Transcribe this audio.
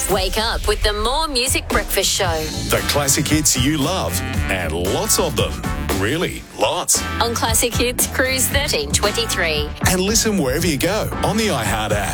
Wake up with the More Music Breakfast Show. The classic hits you love, and lots of them. Really, lots. On Classic Hits, Cruise 1323. And listen wherever you go on the iHeart app.